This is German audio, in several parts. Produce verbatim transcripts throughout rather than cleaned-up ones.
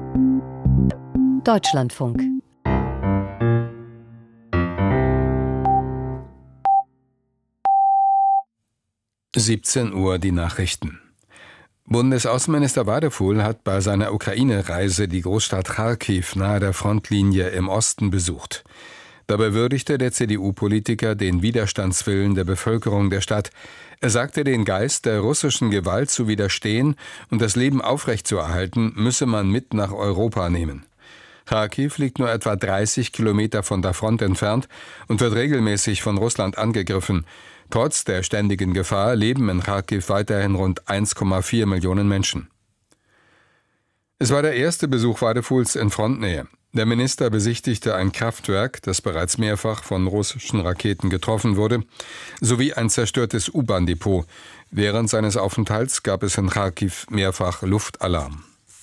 Deutschlandfunk. siebzehn Uhr die Nachrichten. Bundesaußenminister Wadefuhl hat bei seiner Ukraine-Reise die Großstadt Charkiw nahe der Frontlinie im Osten besucht. Dabei würdigte der C D U-Politiker den Widerstandswillen der Bevölkerung der Stadt. Er sagte, den Geist der russischen Gewalt zu widerstehen und das Leben aufrechtzuerhalten, müsse man mit nach Europa nehmen. Charkiw liegt nur etwa dreißig Kilometer von der Front entfernt und wird regelmäßig von Russland angegriffen. Trotz der ständigen Gefahr leben in Charkiw weiterhin rund eins Komma vier Millionen Menschen. Es war der erste Besuch Wadefuhls in Frontnähe. Der Minister besichtigte ein Kraftwerk, das bereits mehrfach von russischen Raketen getroffen wurde, sowie ein zerstörtes U-Bahn-Depot. Während seines Aufenthalts gab es in Charkiw mehrfach Luftalarm.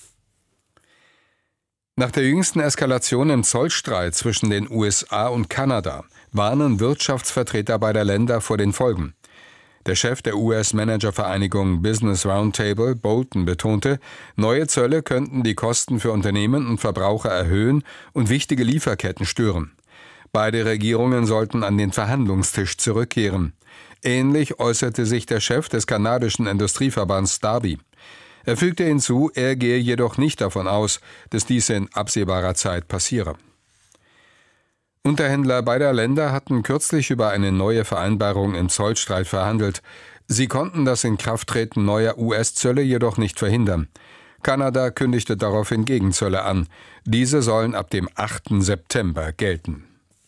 Nach der jüngsten Eskalation im Zollstreit zwischen den U S A und Kanada warnen Wirtschaftsvertreter beider Länder vor den Folgen. Der Chef der U S-Managervereinigung Business Roundtable, Bolton, betonte, neue Zölle könnten die Kosten für Unternehmen und Verbraucher erhöhen und wichtige Lieferketten stören. Beide Regierungen sollten an den Verhandlungstisch zurückkehren. Ähnlich äußerte sich der Chef des kanadischen Industrieverbands Darby. Er fügte hinzu, er gehe jedoch nicht davon aus, dass dies in absehbarer Zeit passiere. Unterhändler beider Länder hatten kürzlich über eine neue Vereinbarung im Zollstreit verhandelt. Sie konnten das Inkrafttreten neuer U S-Zölle jedoch nicht verhindern. Kanada kündigte daraufhin Gegenzölle an. Diese sollen ab dem achten September gelten.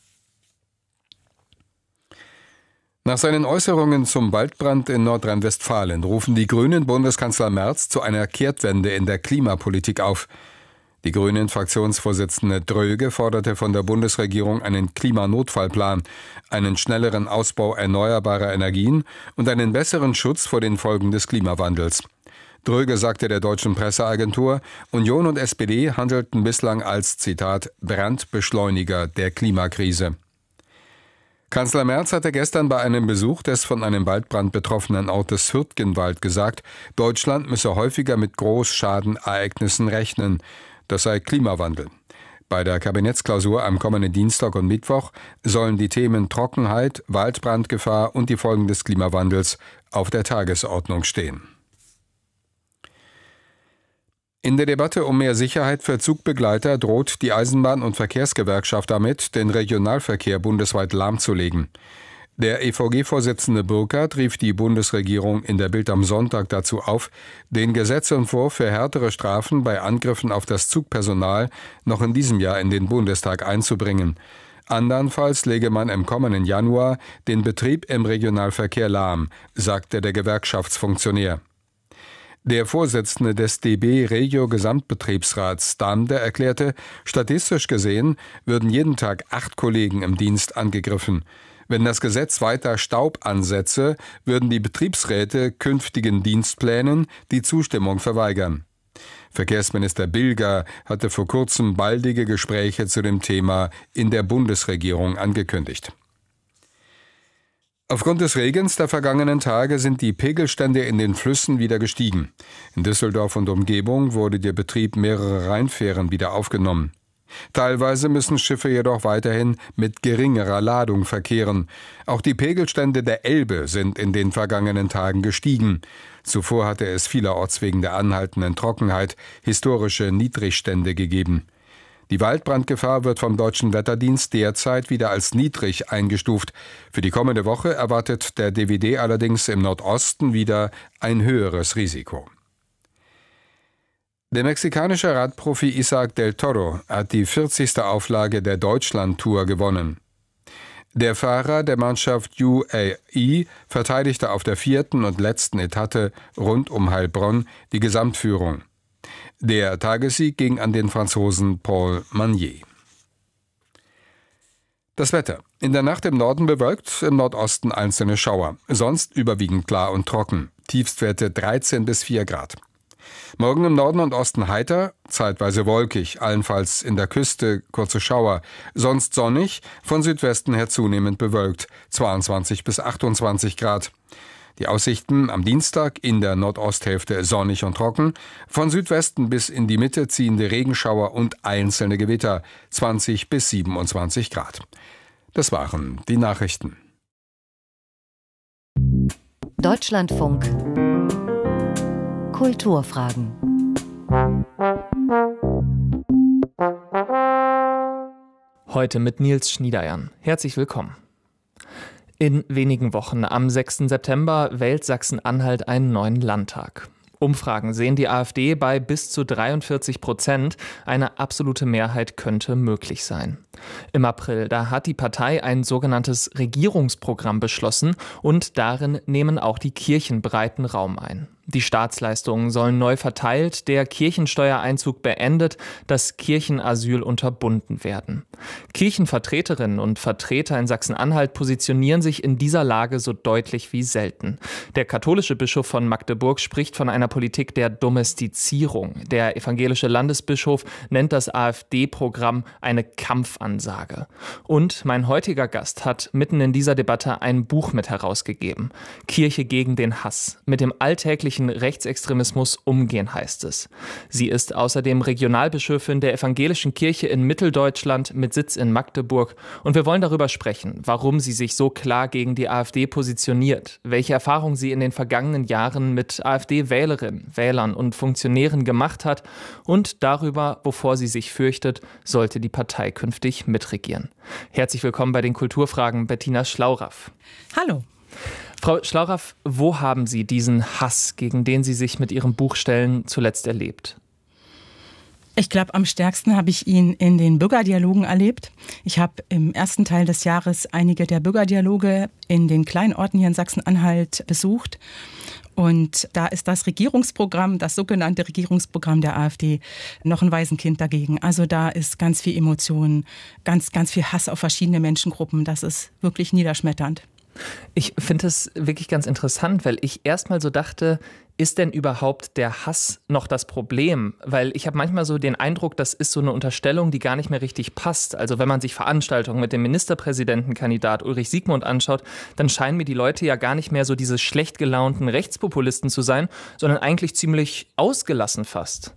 Nach seinen Äußerungen zum Waldbrand in Nordrhein-Westfalen rufen die Grünen Bundeskanzler Merz zu einer Kehrtwende in der Klimapolitik auf. Die Grünen-Fraktionsvorsitzende Dröge forderte von der Bundesregierung einen Klimanotfallplan, einen schnelleren Ausbau erneuerbarer Energien und einen besseren Schutz vor den Folgen des Klimawandels. Dröge sagte der deutschen Presseagentur, Union und S P D handelten bislang als, Zitat, Brandbeschleuniger der Klimakrise. Kanzler Merz hatte gestern bei einem Besuch des von einem Waldbrand betroffenen Ortes Hürtgenwald gesagt, Deutschland müsse häufiger mit Großschadenereignissen rechnen. Das sei Klimawandel. Bei der Kabinettsklausur am kommenden Dienstag und Mittwoch sollen die Themen Trockenheit, Waldbrandgefahr und die Folgen des Klimawandels auf der Tagesordnung stehen. In der Debatte um mehr Sicherheit für Zugbegleiter droht die Eisenbahn- und Verkehrsgewerkschaft damit, den Regionalverkehr bundesweit lahmzulegen. Der E V G-Vorsitzende Burkhardt rief die Bundesregierung in der Bild am Sonntag dazu auf, den Gesetzentwurf für härtere Strafen bei Angriffen auf das Zugpersonal noch in diesem Jahr in den Bundestag einzubringen. Andernfalls lege man im kommenden Januar den Betrieb im Regionalverkehr lahm, sagte der Gewerkschaftsfunktionär. Der Vorsitzende des D B-Regio-Gesamtbetriebsrats Damde erklärte, statistisch gesehen würden jeden Tag acht Kollegen im Dienst angegriffen. Wenn das Gesetz weiter Staub ansetze, würden die Betriebsräte künftigen Dienstplänen die Zustimmung verweigern. Verkehrsminister Bilger hatte vor kurzem baldige Gespräche zu dem Thema in der Bundesregierung angekündigt. Aufgrund des Regens der vergangenen Tage sind die Pegelstände in den Flüssen wieder gestiegen. In Düsseldorf und Umgebung wurde der Betrieb mehrerer Rheinfähren wieder aufgenommen. Teilweise müssen Schiffe jedoch weiterhin mit geringerer Ladung verkehren. Auch die Pegelstände der Elbe sind in den vergangenen Tagen gestiegen. Zuvor hatte es vielerorts wegen der anhaltenden Trockenheit historische Niedrigstände gegeben. Die Waldbrandgefahr wird vom Deutschen Wetterdienst derzeit wieder als niedrig eingestuft. Für die kommende Woche erwartet der D W D allerdings im Nordosten wieder ein höheres Risiko. Der mexikanische Radprofi Isaac del Toro hat die vierzigste Auflage der Deutschland-Tour gewonnen. Der Fahrer der Mannschaft U A E verteidigte auf der vierten und letzten Etappe rund um Heilbronn die Gesamtführung. Der Tagessieg ging an den Franzosen Paul Magnier. Das Wetter. In der Nacht im Norden bewölkt, im Nordosten einzelne Schauer. Sonst überwiegend klar und trocken. Tiefstwerte dreizehn bis vier Grad. Morgen im Norden und Osten heiter, zeitweise wolkig, allenfalls in der Küste kurze Schauer. Sonst sonnig, von Südwesten her zunehmend bewölkt, zweiundzwanzig bis achtundzwanzig Grad. Die Aussichten am Dienstag in der Nordosthälfte sonnig und trocken, von Südwesten bis in die Mitte ziehende Regenschauer und einzelne Gewitter, zwanzig bis siebenundzwanzig Grad. Das waren die Nachrichten. Deutschlandfunk Kulturfragen. Heute mit Nils Schniedeiern. Herzlich willkommen. In wenigen Wochen, am sechsten September, wählt Sachsen-Anhalt einen neuen Landtag. Umfragen sehen die AfD bei bis zu dreiundvierzig Prozent. Eine absolute Mehrheit könnte möglich sein. Im April, da hat die Partei ein sogenanntes Regierungsprogramm beschlossen und darin nehmen auch die Kirchen breiten Raum ein. Die Staatsleistungen sollen neu verteilt, der Kirchensteuereinzug beendet, das Kirchenasyl unterbunden werden. Kirchenvertreterinnen und Vertreter in Sachsen-Anhalt positionieren sich in dieser Lage so deutlich wie selten. Der katholische Bischof von Magdeburg spricht von einer Politik der Domestizierung. Der evangelische Landesbischof nennt das AfD-Programm eine Kampfansage. Und mein heutiger Gast hat mitten in dieser Debatte ein Buch mit herausgegeben. Kirche gegen den Hass. Mit dem alltäglichen Rechtsextremismus umgehen, heißt es. Sie ist außerdem Regionalbischöfin der Evangelischen Kirche in Mitteldeutschland mit Sitz in Magdeburg. Und wir wollen darüber sprechen, warum sie sich so klar gegen die AfD positioniert, welche Erfahrungen sie in den vergangenen Jahren mit AfD-Wählerinnen, Wählern und Funktionären gemacht hat und darüber, wovor sie sich fürchtet, sollte die Partei künftig mitregieren. Herzlich willkommen bei den Kulturfragen, Bettina Schlauraff. Hallo. Frau Schlauraff, wo haben Sie diesen Hass, gegen den Sie sich mit Ihrem Buch stellen, zuletzt erlebt? Ich glaube, am stärksten habe ich ihn in den Bürgerdialogen erlebt. Ich habe im ersten Teil des Jahres einige der Bürgerdialoge in den Kleinorten hier in Sachsen-Anhalt besucht. Und da ist das Regierungsprogramm, das sogenannte Regierungsprogramm der AfD, noch ein Waisenkind dagegen. Also da ist ganz viel Emotion, ganz, ganz viel Hass auf verschiedene Menschengruppen. Das ist wirklich niederschmetternd. Ich finde es wirklich ganz interessant, weil ich erstmal so dachte, ist denn überhaupt der Hass noch das Problem? Weil ich habe manchmal so den Eindruck, das ist so eine Unterstellung, die gar nicht mehr richtig passt. Also wenn man sich Veranstaltungen mit dem Ministerpräsidentenkandidat Ulrich Siegmund anschaut, dann scheinen mir die Leute ja gar nicht mehr so diese schlecht gelaunten Rechtspopulisten zu sein, sondern eigentlich ziemlich ausgelassen fast.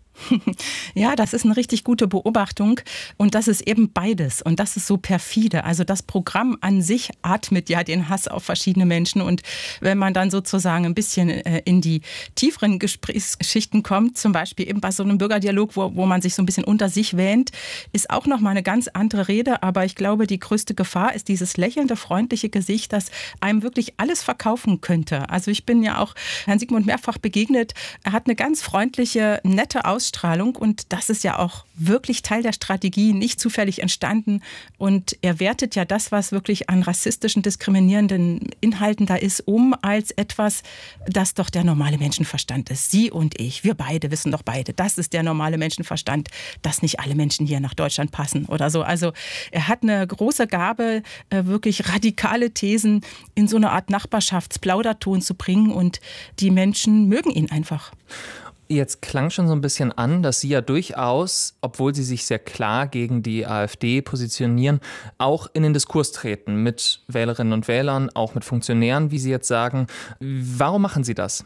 Ja, das ist eine richtig gute Beobachtung und das ist eben beides und das ist so perfide. Also das Programm an sich atmet ja den Hass auf verschiedene Menschen und wenn man dann sozusagen ein bisschen in die tieferen Gesprächsschichten kommt, zum Beispiel eben bei so einem Bürgerdialog, wo, wo man sich so ein bisschen unter sich wähnt, ist auch nochmal eine ganz andere Rede, aber ich glaube, die größte Gefahr ist dieses lächelnde, freundliche Gesicht, das einem wirklich alles verkaufen könnte. Also ich bin ja auch Herrn Siegmund mehrfach begegnet, er hat eine ganz freundliche, nette Ausstrahlung und das ist ja auch wirklich Teil der Strategie, nicht zufällig entstanden. Und er wertet ja das, was wirklich an rassistischen, diskriminierenden Inhalten da ist, um als etwas, das doch der normale Menschenverstand ist. Sie und ich, wir beide wissen doch beide, das ist der normale Menschenverstand, dass nicht alle Menschen hier nach Deutschland passen oder so. Also er hat eine große Gabe, wirklich radikale Thesen in so eine Art Nachbarschaftsplauderton zu bringen und die Menschen mögen ihn einfach. Jetzt klang schon so ein bisschen an, dass Sie ja durchaus, obwohl Sie sich sehr klar gegen die AfD positionieren, auch in den Diskurs treten mit Wählerinnen und Wählern, auch mit Funktionären, wie Sie jetzt sagen. Warum machen Sie das?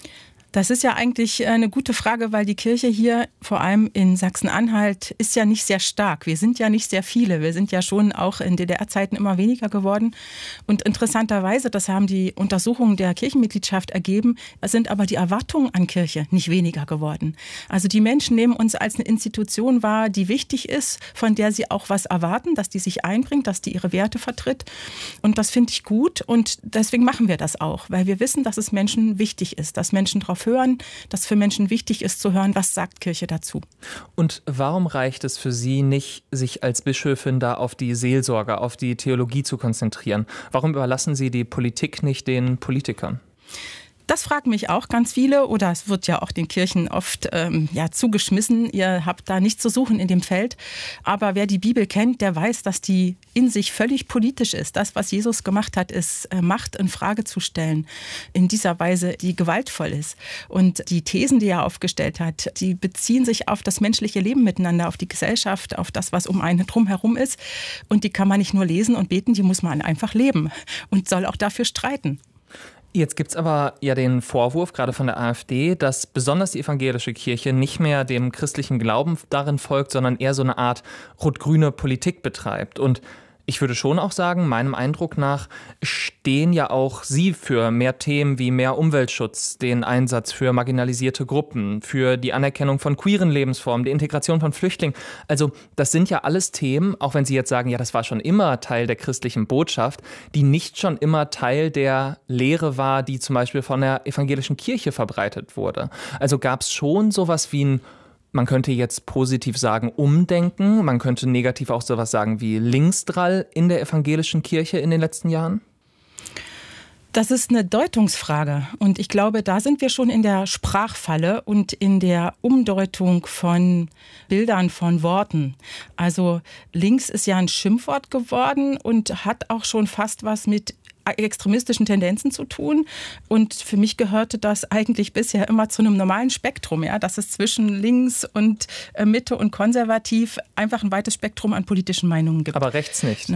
Das ist ja eigentlich eine gute Frage, weil die Kirche hier, vor allem in Sachsen-Anhalt, ist ja nicht sehr stark. Wir sind ja nicht sehr viele. Wir sind ja schon auch in D D R-Zeiten immer weniger geworden. Und interessanterweise, das haben die Untersuchungen der Kirchenmitgliedschaft ergeben, sind aber die Erwartungen an Kirche nicht weniger geworden. Also die Menschen nehmen uns als eine Institution wahr, die wichtig ist, von der sie auch was erwarten, dass die sich einbringt, dass die ihre Werte vertritt. Und das finde ich gut und deswegen machen wir das auch, weil wir wissen, dass es Menschen wichtig ist, dass Menschen darauf hören, dass für Menschen wichtig ist zu hören, was sagt Kirche dazu. Und warum reicht es für Sie nicht, sich als Bischöfin da auf die Seelsorge, auf die Theologie zu konzentrieren? Warum überlassen Sie die Politik nicht den Politikern? Das fragen mich auch ganz viele oder es wird ja auch den Kirchen oft ähm, ja, zugeschmissen. Ihr habt da nichts zu suchen in dem Feld. Aber wer die Bibel kennt, der weiß, dass die in sich völlig politisch ist. Das, was Jesus gemacht hat, ist äh, Macht in Frage zu stellen. In dieser Weise, die gewaltvoll ist. Und die Thesen, die er aufgestellt hat, die beziehen sich auf das menschliche Leben miteinander, auf die Gesellschaft, auf das, was um einen drumherum ist. Und die kann man nicht nur lesen und beten, die muss man einfach leben und soll auch dafür streiten. Jetzt gibt es aber ja den Vorwurf, gerade von der AfD, dass besonders die evangelische Kirche nicht mehr dem christlichen Glauben darin folgt, sondern eher so eine Art rot-grüne Politik betreibt. Und ich würde schon auch sagen, meinem Eindruck nach stehen ja auch Sie für mehr Themen wie mehr Umweltschutz, den Einsatz für marginalisierte Gruppen, für die Anerkennung von queeren Lebensformen, die Integration von Flüchtlingen. Also das sind ja alles Themen, auch wenn Sie jetzt sagen, ja, das war schon immer Teil der christlichen Botschaft, die nicht schon immer Teil der Lehre war, die zum Beispiel von der evangelischen Kirche verbreitet wurde. Also gab es schon sowas wie ein, man könnte jetzt positiv sagen, Umdenken. Man könnte negativ auch sowas sagen wie Linksdrall in der evangelischen Kirche in den letzten Jahren? Das ist eine Deutungsfrage. Und ich glaube, da sind wir schon in der Sprachfalle und in der Umdeutung von Bildern, von Worten. Also links ist ja ein Schimpfwort geworden und hat auch schon fast was mit extremistischen Tendenzen zu tun. Und für mich gehörte das eigentlich bisher immer zu einem normalen Spektrum, ja, dass es zwischen links und äh, Mitte und konservativ einfach ein weites Spektrum an politischen Meinungen gibt. Aber rechts nicht.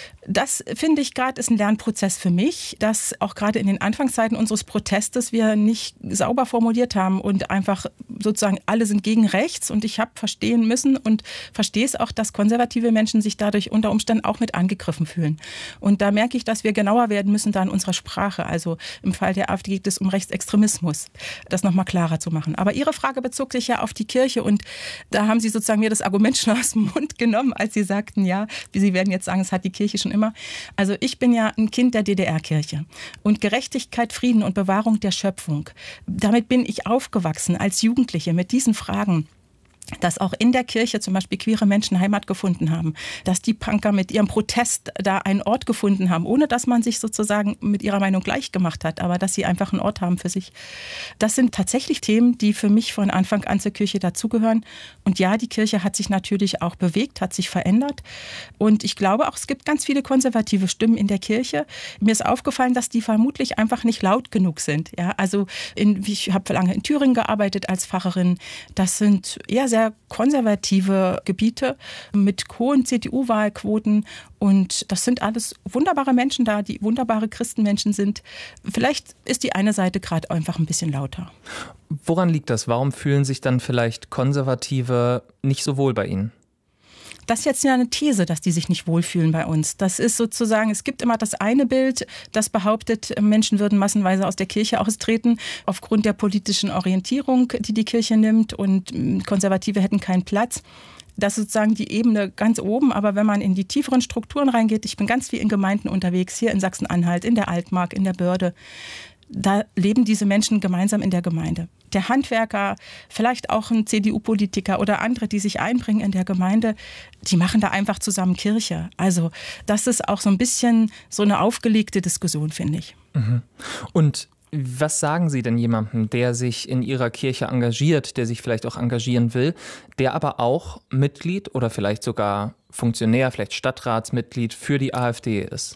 Das finde ich gerade ist ein Lernprozess für mich, dass auch gerade in den Anfangszeiten unseres Protestes wir nicht sauber formuliert haben und einfach sozusagen alle sind gegen rechts. Und ich habe verstehen müssen und verstehe es auch, dass konservative Menschen sich dadurch unter Umständen auch mit angegriffen fühlen. Und da merke ich, dass wir genauer werden müssen da in unserer Sprache. Also im Fall der AfD geht es um Rechtsextremismus, das nochmal klarer zu machen. Aber Ihre Frage bezog sich ja auf die Kirche und da haben Sie sozusagen mir das Argument schon aus dem Mund genommen, als Sie sagten, ja, wie Sie werden jetzt sagen, es hat die Kirche schon immer. Also ich bin ja ein Kind der D D R-Kirche und Gerechtigkeit, Frieden und Bewahrung der Schöpfung. Damit bin ich aufgewachsen als Jugendliche mit diesen Fragen. Dass auch in der Kirche zum Beispiel queere Menschen Heimat gefunden haben, dass die Punker mit ihrem Protest da einen Ort gefunden haben, ohne dass man sich sozusagen mit ihrer Meinung gleich gemacht hat, aber dass sie einfach einen Ort haben für sich. Das sind tatsächlich Themen, die für mich von Anfang an zur Kirche dazugehören. Und ja, die Kirche hat sich natürlich auch bewegt, hat sich verändert. Und ich glaube auch, es gibt ganz viele konservative Stimmen in der Kirche. Mir ist aufgefallen, dass die vermutlich einfach nicht laut genug sind. Ja, also in, ich habe lange in Thüringen gearbeitet als Pfarrerin. Das sind eher sehr konservative Gebiete mit hohen C D U-Wahlquoten und das sind alles wunderbare Menschen da, die wunderbare Christenmenschen sind. Vielleicht ist die eine Seite gerade einfach ein bisschen lauter. Woran liegt das? Warum fühlen sich dann vielleicht Konservative nicht so wohl bei Ihnen? Das ist jetzt ja eine These, dass die sich nicht wohlfühlen bei uns. Das ist sozusagen, es gibt immer das eine Bild, das behauptet, Menschen würden massenweise aus der Kirche austreten, aufgrund der politischen Orientierung, die die Kirche nimmt und Konservative hätten keinen Platz. Das ist sozusagen die Ebene ganz oben, aber wenn man in die tieferen Strukturen reingeht, ich bin ganz viel in Gemeinden unterwegs, hier in Sachsen-Anhalt, in der Altmark, in der Börde, da leben diese Menschen gemeinsam in der Gemeinde. Der Handwerker, vielleicht auch ein C D U-Politiker oder andere, die sich einbringen in der Gemeinde, die machen da einfach zusammen Kirche. Also das ist auch so ein bisschen so eine aufgelegte Diskussion, finde ich. Mhm. Und was sagen Sie denn jemandem, der sich in Ihrer Kirche engagiert, der sich vielleicht auch engagieren will, der aber auch Mitglied oder vielleicht sogar Funktionär, vielleicht Stadtratsmitglied für die AfD ist?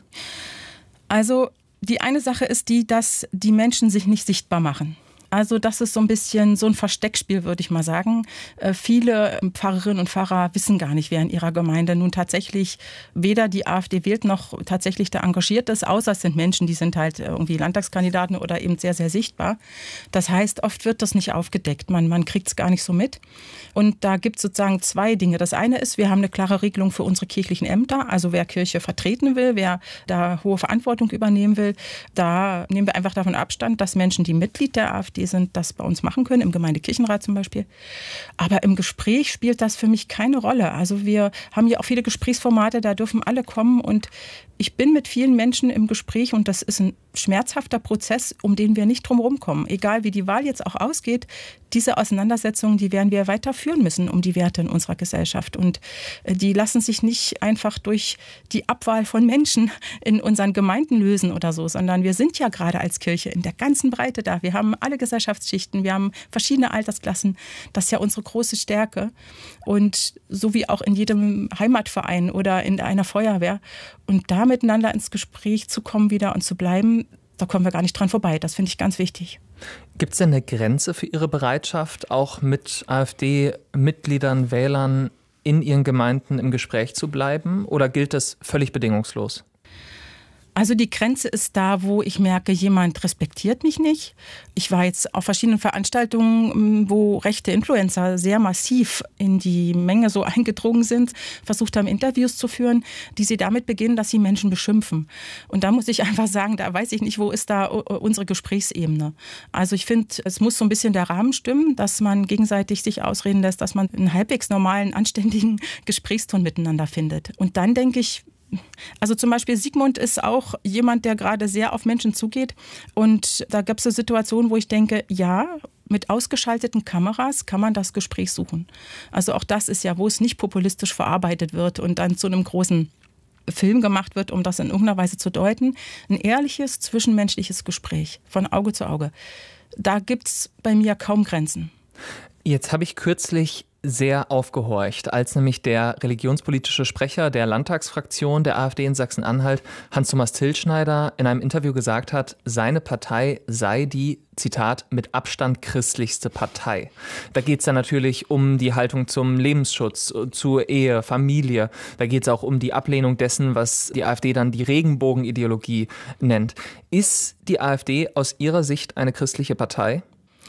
Also die eine Sache ist die, dass die Menschen sich nicht sichtbar machen. Also das ist so ein bisschen so ein Versteckspiel, würde ich mal sagen. Äh, viele Pfarrerinnen und Pfarrer wissen gar nicht, wer in ihrer Gemeinde nun tatsächlich weder die AfD wählt, noch tatsächlich da engagiert ist, außer es sind Menschen, die sind halt irgendwie Landtagskandidaten oder eben sehr, sehr sichtbar. Das heißt, oft wird das nicht aufgedeckt. Man, man kriegt es gar nicht so mit. Und da gibt es sozusagen zwei Dinge. Das eine ist, wir haben eine klare Regelung für unsere kirchlichen Ämter. Also wer Kirche vertreten will, wer da hohe Verantwortung übernehmen will, da nehmen wir einfach davon Abstand, dass Menschen, die Mitglied der AfD sind, das bei uns machen können, im Gemeindekirchenrat zum Beispiel. Aber im Gespräch spielt das für mich keine Rolle. Also wir haben ja auch viele Gesprächsformate, da dürfen alle kommen und ich bin mit vielen Menschen im Gespräch und das ist ein schmerzhafter Prozess, um den wir nicht drum herum kommen. Egal wie die Wahl jetzt auch ausgeht, diese Auseinandersetzungen, die werden wir weiter führen müssen um die Werte in unserer Gesellschaft. Und die lassen sich nicht einfach durch die Abwahl von Menschen in unseren Gemeinden lösen oder so, sondern wir sind ja gerade als Kirche in der ganzen Breite da. Wir haben alle Gesellschaftsschichten, wir haben verschiedene Altersklassen. Das ist ja unsere große Stärke. Und so wie auch in jedem Heimatverein oder in einer Feuerwehr. Und da miteinander ins Gespräch zu kommen wieder und zu bleiben, da kommen wir gar nicht dran vorbei. Das finde ich ganz wichtig. Gibt es denn eine Grenze für Ihre Bereitschaft, auch mit AfD-Mitgliedern, Wählern in Ihren Gemeinden im Gespräch zu bleiben? Oder gilt das völlig bedingungslos? Also die Grenze ist da, wo ich merke, jemand respektiert mich nicht. Ich war jetzt auf verschiedenen Veranstaltungen, wo rechte Influencer sehr massiv in die Menge so eingedrungen sind, versucht haben, Interviews zu führen, die sie damit beginnen, dass sie Menschen beschimpfen. Und da muss ich einfach sagen, da weiß ich nicht, wo ist da unsere Gesprächsebene. Also ich finde, es muss so ein bisschen der Rahmen stimmen, dass man gegenseitig sich ausreden lässt, dass man einen halbwegs normalen, anständigen Gesprächston miteinander findet. Und dann denke ich, also zum Beispiel Sigmund ist auch jemand, der gerade sehr auf Menschen zugeht. Und da gibt es so Situationen, wo ich denke, ja, mit ausgeschalteten Kameras kann man das Gespräch suchen. Also auch das ist ja, wo es nicht populistisch verarbeitet wird und dann zu einem großen Film gemacht wird, um das in irgendeiner Weise zu deuten. Ein ehrliches, zwischenmenschliches Gespräch von Auge zu Auge. Da gibt es bei mir kaum Grenzen. Jetzt habe ich kürzlich sehr aufgehorcht, als nämlich der religionspolitische Sprecher der Landtagsfraktion der AfD in Sachsen-Anhalt, Hans-Thomas Tilschneider, in einem Interview gesagt hat, seine Partei sei die, Zitat, mit Abstand christlichste Partei. Da geht es dann natürlich um die Haltung zum Lebensschutz, zur Ehe, Familie. Da geht es auch um die Ablehnung dessen, was die AfD dann die Regenbogenideologie nennt. Ist die AfD aus Ihrer Sicht eine christliche Partei?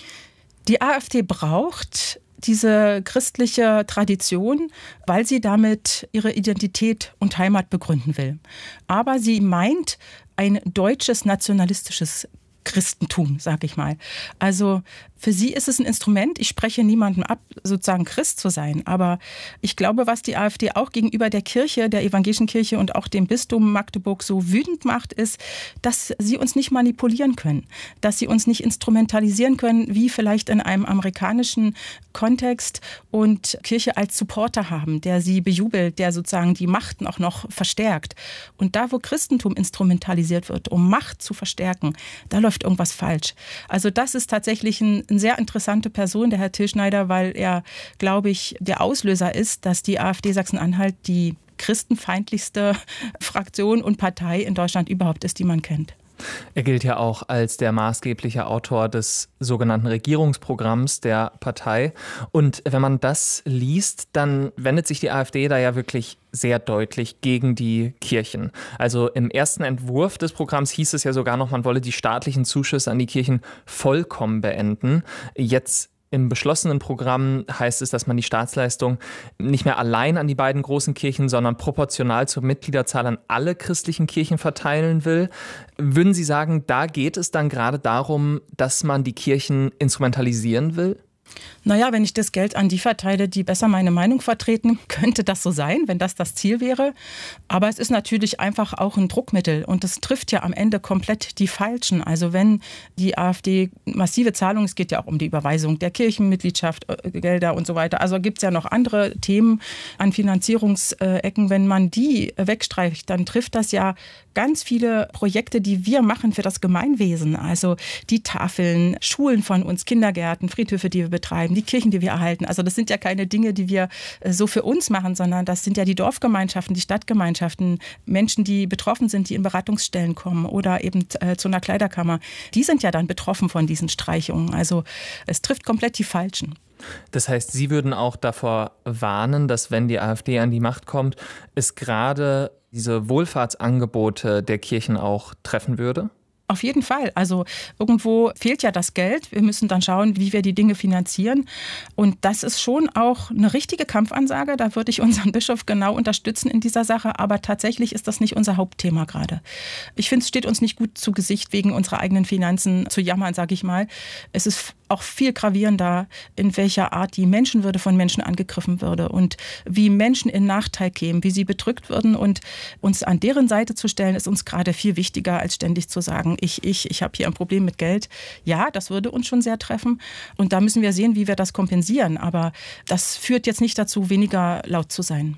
Die AfD braucht diese christliche Tradition, weil sie damit ihre Identität und Heimat begründen will. Aber sie meint ein deutsches nationalistisches Christentum, sag ich mal. Also für sie ist es ein Instrument. Ich spreche niemandem ab, sozusagen Christ zu sein. Aber ich glaube, was die AfD auch gegenüber der Kirche, der evangelischen Kirche und auch dem Bistum Magdeburg so wütend macht, ist, dass sie uns nicht manipulieren können. Dass sie uns nicht instrumentalisieren können, wie vielleicht in einem amerikanischen Kontext und Kirche als Supporter haben, der sie bejubelt, der sozusagen die Macht auch noch verstärkt. Und da, wo Christentum instrumentalisiert wird, um Macht zu verstärken, da läuft irgendwas falsch. Also das ist tatsächlich ein eine sehr interessante Person, der Herr Tilschneider, weil er, glaube ich, der Auslöser ist, dass die AfD Sachsen-Anhalt die christenfeindlichste Fraktion und Partei in Deutschland überhaupt ist, die man kennt. Er gilt ja auch als der maßgebliche Autor des sogenannten Regierungsprogramms der Partei. Und wenn man das liest, dann wendet sich die AfD da ja wirklich sehr deutlich gegen die Kirchen. Also im ersten Entwurf des Programms hieß es ja sogar noch, man wolle die staatlichen Zuschüsse an die Kirchen vollkommen beenden. Jetzt im beschlossenen Programm heißt es, dass man die Staatsleistung nicht mehr allein an die beiden großen Kirchen, sondern proportional zur Mitgliederzahl an alle christlichen Kirchen verteilen will. Würden Sie sagen, da geht es dann gerade darum, dass man die Kirchen instrumentalisieren will? Naja, wenn ich das Geld an die verteile, die besser meine Meinung vertreten, könnte das so sein, wenn das das Ziel wäre. Aber es ist natürlich einfach auch ein Druckmittel und das trifft ja am Ende komplett die Falschen. Also wenn die AfD massive Zahlungen, es geht ja auch um die Überweisung der Kirchenmitgliedschaft, Gelder und so weiter. Also gibt es ja noch andere Themen an Finanzierungsecken. Wenn man die wegstreicht, dann trifft das ja ganz viele Projekte, die wir machen für das Gemeinwesen. Also die Tafeln, Schulen von uns, Kindergärten, Friedhöfe, die wir betreiben, die Kirchen, die wir erhalten. Also das sind ja keine Dinge, die wir so für uns machen, sondern das sind ja die Dorfgemeinschaften, die Stadtgemeinschaften, Menschen, die betroffen sind, die in Beratungsstellen kommen oder eben äh, zu einer Kleiderkammer. Die sind ja dann betroffen von diesen Streichungen. Also es trifft komplett die Falschen. Das heißt, Sie würden auch davor warnen, dass wenn die AfD an die Macht kommt, es gerade diese Wohlfahrtsangebote der Kirchen auch treffen würde? Auf jeden Fall. Also irgendwo fehlt ja das Geld. Wir müssen dann schauen, wie wir die Dinge finanzieren. Und das ist schon auch eine richtige Kampfansage. Da würde ich unseren Bischof genau unterstützen in dieser Sache. Aber tatsächlich ist das nicht unser Hauptthema gerade. Ich finde, es steht uns nicht gut zu Gesicht, wegen unserer eigenen Finanzen zu jammern, sage ich mal. Es ist auch viel gravierender, in welcher Art die Menschenwürde von Menschen angegriffen würde und wie Menschen in Nachteil kämen, wie sie bedrückt würden. Und uns an deren Seite zu stellen, ist uns gerade viel wichtiger, als ständig zu sagen, ich, ich, ich habe hier ein Problem mit Geld. Ja, das würde uns schon sehr treffen. Und da müssen wir sehen, wie wir das kompensieren. Aber das führt jetzt nicht dazu, weniger laut zu sein.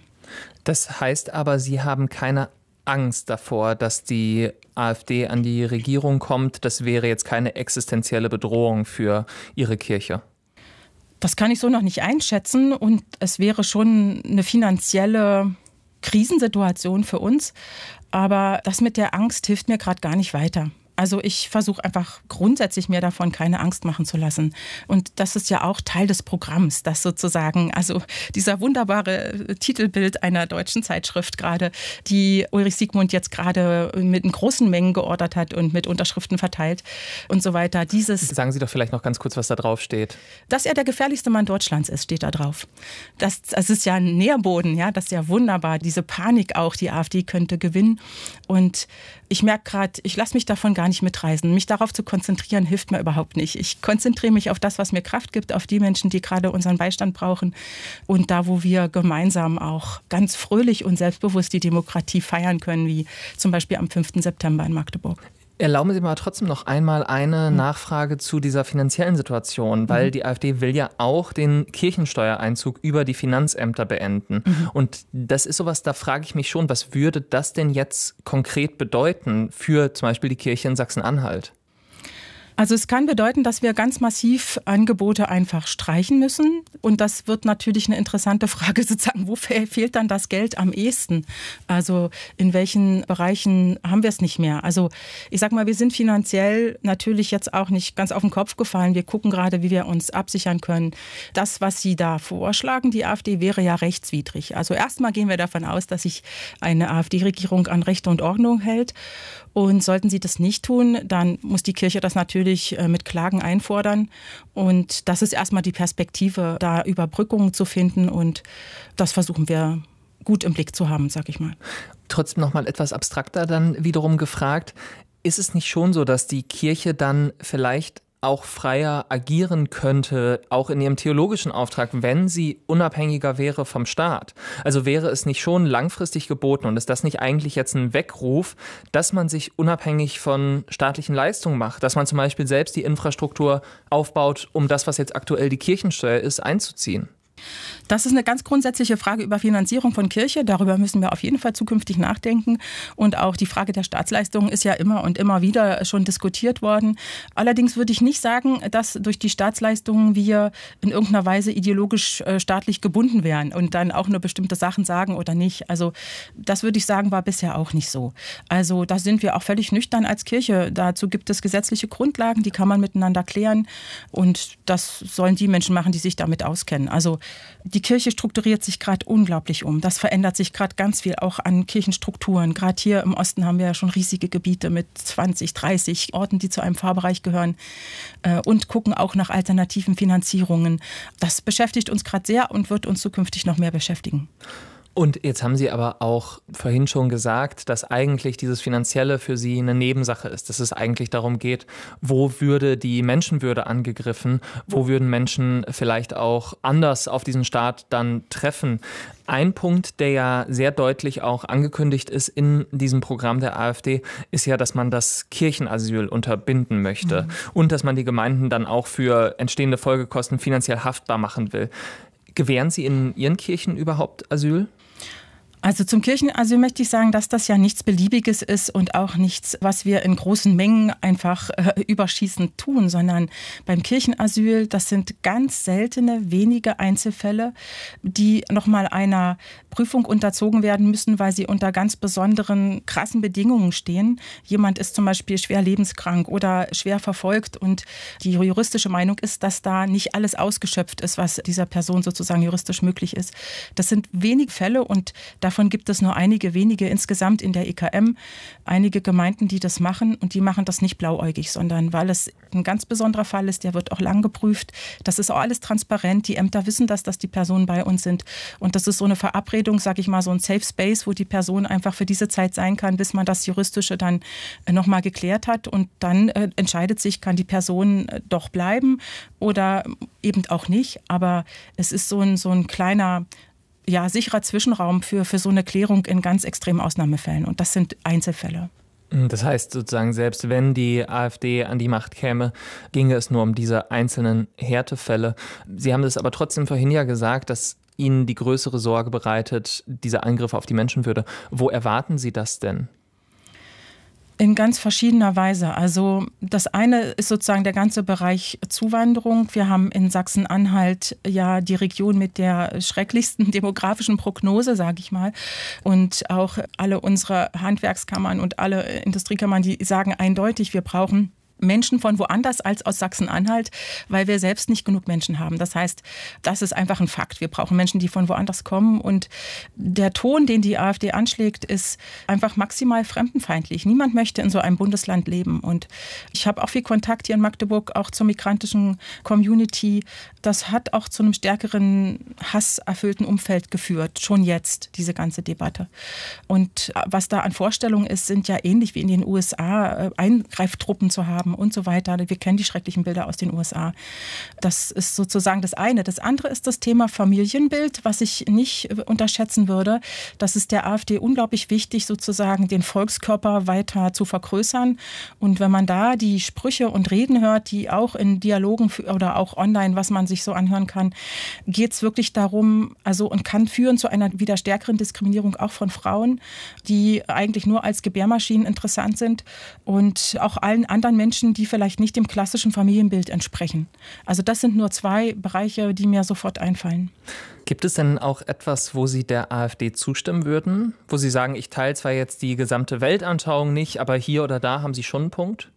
Das heißt aber, Sie haben keine Angst davor, dass die AfD an die Regierung kommt. Das wäre jetzt keine existenzielle Bedrohung für Ihre Kirche. Das kann ich so noch nicht einschätzen. Und es wäre schon eine finanzielle Krisensituation für uns. Aber das mit der Angst hilft mir gerade gar nicht weiter. Also ich versuche einfach grundsätzlich mir davon keine Angst machen zu lassen. Und das ist ja auch Teil des Programms, dass sozusagen, also dieser wunderbare Titelbild einer deutschen Zeitschrift gerade, die Ulrich Siegmund jetzt gerade mit großen Mengen geordert hat und mit Unterschriften verteilt und so weiter. Dieses, Sagen Sie doch vielleicht noch ganz kurz, was da drauf steht. Dass er der gefährlichste Mann Deutschlands ist, steht da drauf. Das, das ist ja ein Nährboden, ja, das ist ja wunderbar. Diese Panik auch, die AfD könnte gewinnen. Und ich merke gerade, ich lasse mich davon gar nicht mitreißen. Mich darauf zu konzentrieren, hilft mir überhaupt nicht. Ich konzentriere mich auf das, was mir Kraft gibt, auf die Menschen, die gerade unseren Beistand brauchen. Und da, wo wir gemeinsam auch ganz fröhlich und selbstbewusst die Demokratie feiern können, wie zum Beispiel am fünften September in Magdeburg. Erlauben Sie mal trotzdem noch einmal eine Nachfrage zu dieser finanziellen Situation, weil mhm. die AfD will ja auch den Kirchensteuereinzug über die Finanzämter beenden. Mhm. Und das ist sowas, da frage ich mich schon, was würde das denn jetzt konkret bedeuten für zum Beispiel die Kirche in Sachsen-Anhalt? Also es kann bedeuten, dass wir ganz massiv Angebote einfach streichen müssen. Und das wird natürlich eine interessante Frage sozusagen, wo fehlt dann das Geld am ehesten? Also in welchen Bereichen haben wir es nicht mehr? Also ich sag mal, wir sind finanziell natürlich jetzt auch nicht ganz auf den Kopf gefallen. Wir gucken gerade, wie wir uns absichern können. Das, was Sie da vorschlagen, die AfD, wäre ja rechtswidrig. Also erstmal gehen wir davon aus, dass sich eine AfD-Regierung an Recht und Ordnung hält. Und sollten sie das nicht tun, dann muss die Kirche das natürlich mit Klagen einfordern. Und das ist erstmal die Perspektive, da Überbrückungen zu finden. Und das versuchen wir gut im Blick zu haben, sag ich mal. Trotzdem noch mal etwas abstrakter dann wiederum gefragt. Ist es nicht schon so, dass die Kirche dann vielleicht auch freier agieren könnte, auch in ihrem theologischen Auftrag, wenn sie unabhängiger wäre vom Staat? Also wäre es nicht schon langfristig geboten und ist das nicht eigentlich jetzt ein Weckruf, dass man sich unabhängig von staatlichen Leistungen macht, dass man zum Beispiel selbst die Infrastruktur aufbaut, um das, was jetzt aktuell die Kirchensteuer ist, einzuziehen? Das ist eine ganz grundsätzliche Frage über Finanzierung von Kirche. Darüber müssen wir auf jeden Fall zukünftig nachdenken. Und auch die Frage der Staatsleistungen ist ja immer und immer wieder schon diskutiert worden. Allerdings würde ich nicht sagen, dass durch die Staatsleistungen wir in irgendeiner Weise ideologisch äh, staatlich gebunden wären und dann auch nur bestimmte Sachen sagen oder nicht. Also das würde ich sagen, war bisher auch nicht so. Also da sind wir auch völlig nüchtern als Kirche. Dazu gibt es gesetzliche Grundlagen, die kann man miteinander klären. Und das sollen die Menschen machen, die sich damit auskennen. Also die Kirche strukturiert sich gerade unglaublich um. Das verändert sich gerade ganz viel auch an Kirchenstrukturen. Gerade hier im Osten haben wir ja schon riesige Gebiete mit zwanzig, dreißig Orten, die zu einem Pfarrbereich gehören äh, und gucken auch nach alternativen Finanzierungen. Das beschäftigt uns gerade sehr und wird uns zukünftig noch mehr beschäftigen. Und jetzt haben Sie aber auch vorhin schon gesagt, dass eigentlich dieses Finanzielle für Sie eine Nebensache ist, dass es eigentlich darum geht, wo würde die Menschenwürde angegriffen, wo würden Menschen vielleicht auch anders auf diesen Staat dann treffen. Ein Punkt, der ja sehr deutlich auch angekündigt ist in diesem Programm der AfD, ist ja, dass man das Kirchenasyl unterbinden möchte mhm. und dass man die Gemeinden dann auch für entstehende Folgekosten finanziell haftbar machen will. Gewähren Sie in Ihren Kirchen überhaupt Asyl? Also zum Kirchenasyl möchte ich sagen, dass das ja nichts Beliebiges ist und auch nichts, was wir in großen Mengen einfach äh, überschießend tun, sondern beim Kirchenasyl, das sind ganz seltene, wenige Einzelfälle, die nochmal einer Prüfung unterzogen werden müssen, weil sie unter ganz besonderen, krassen Bedingungen stehen. Jemand ist zum Beispiel schwer lebenskrank oder schwer verfolgt und die juristische Meinung ist, dass da nicht alles ausgeschöpft ist, was dieser Person sozusagen juristisch möglich ist. Das sind wenige Fälle und da Davon gibt es nur einige wenige insgesamt in der E K M, einige Gemeinden, die das machen und die machen das nicht blauäugig, sondern weil es ein ganz besonderer Fall ist, der wird auch lang geprüft. Das ist auch alles transparent, die Ämter wissen das, dass die Personen bei uns sind und das ist so eine Verabredung, sage ich mal, so ein Safe Space, wo die Person einfach für diese Zeit sein kann, bis man das Juristische dann nochmal geklärt hat und dann äh, entscheidet sich, kann die Person äh, doch bleiben oder eben auch nicht, aber es ist so ein, so ein kleiner ja, sicherer Zwischenraum für, für so eine Klärung in ganz extremen Ausnahmefällen. Und das sind Einzelfälle. Das heißt sozusagen, selbst wenn die AfD an die Macht käme, ginge es nur um diese einzelnen Härtefälle. Sie haben es aber trotzdem vorhin ja gesagt, dass Ihnen die größere Sorge bereitet, dieser Angriff auf die Menschenwürde. Wo erwarten Sie das denn? In ganz verschiedener Weise. Also das eine ist sozusagen der ganze Bereich Zuwanderung. Wir haben in Sachsen-Anhalt ja die Region mit der schrecklichsten demografischen Prognose, sage ich mal. Und auch alle unsere Handwerkskammern und alle Industriekammern, die sagen eindeutig, wir brauchen Menschen von woanders als aus Sachsen-Anhalt, weil wir selbst nicht genug Menschen haben. Das heißt, das ist einfach ein Fakt. Wir brauchen Menschen, die von woanders kommen. Und der Ton, den die AfD anschlägt, ist einfach maximal fremdenfeindlich. Niemand möchte in so einem Bundesland leben. Und ich habe auch viel Kontakt hier in Magdeburg, auch zur migrantischen Community. Das hat auch zu einem stärkeren hasserfüllten Umfeld geführt, schon jetzt, diese ganze Debatte. Und was da an Vorstellungen ist, sind ja ähnlich wie in den U S A, Eingreiftruppen zu haben und so weiter. Wir kennen die schrecklichen Bilder aus den U S A. Das ist sozusagen das eine. Das andere ist das Thema Familienbild, was ich nicht unterschätzen würde. Das ist der AfD unglaublich wichtig, sozusagen den Volkskörper weiter zu vergrößern. Und wenn man da die Sprüche und Reden hört, die auch in Dialogen oder auch online, was man sich so anhören kann, geht es wirklich darum, also und kann führen zu einer wieder stärkeren Diskriminierung auch von Frauen, die eigentlich nur als Gebärmaschinen interessant sind und auch allen anderen Menschen, die vielleicht nicht dem klassischen Familienbild entsprechen. Also das sind nur zwei Bereiche, die mir sofort einfallen. Gibt es denn auch etwas, wo Sie der AfD zustimmen würden? Wo Sie sagen, ich teile zwar jetzt die gesamte Weltanschauung nicht, aber hier oder da haben Sie schon einen Punkt?